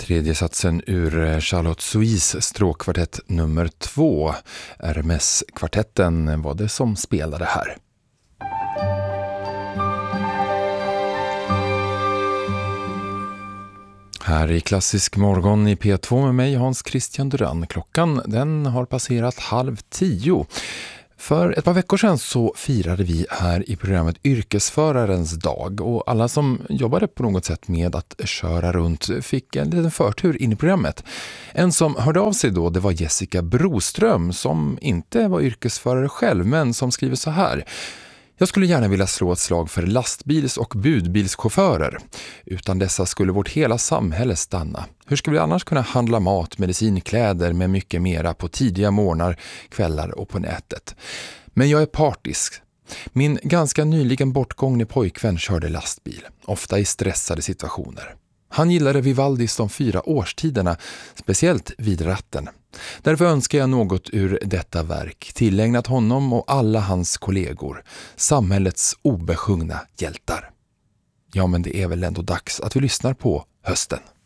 Tredje satsen ur Charlotte Soys stråkkvartett nummer 2. RMS-kvartetten var det som spelade här. Här i Klassisk morgon i P2 med mig Hans Christian Duran. Klockan den har passerat 9:30. För ett par veckor sedan så firade vi här i programmet Yrkesförarens dag och alla som jobbade på något sätt med att köra runt fick en liten förtur in i programmet. En som hörde av sig då, det var Jessica Broström som inte var yrkesförare själv men som skriver så här: jag skulle gärna vilja slå ett slag för lastbils- och budbilschaufförer. Utan dessa skulle vårt hela samhälle stanna. Hur skulle vi annars kunna handla mat, medicinkläder med mycket mera på tidiga morgnar, kvällar och på nätet? Men jag är partisk. Min ganska nyligen bortgångne pojkvän körde lastbil, ofta i stressade situationer. Han gillade Vivaldis de 4 årstiderna, speciellt vid ratten. Därför önskar jag något ur detta verk, tillägnat honom och alla hans kollegor, samhällets obesjungna hjältar. Ja, men det är väl ändå dags att vi lyssnar på Hösten.